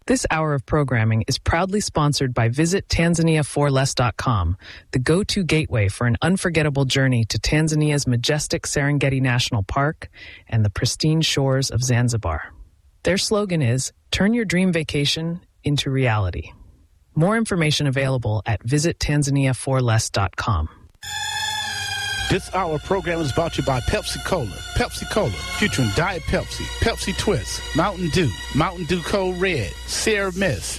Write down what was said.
This hour of programming is proudly sponsored by VisitTanzania4Less.com, the go-to gateway for an unforgettable journey to Tanzania's majestic Serengeti National Park and the pristine shores of Zanzibar. Their slogan is, "Turn your dream vacation into reality." More information available at VisitTanzania4Less.com. This hour program is brought to you by Pepsi Cola. Pepsi Cola, featuring Diet Pepsi, Pepsi Twist, Mountain Dew Cold Red, Sierra Mist,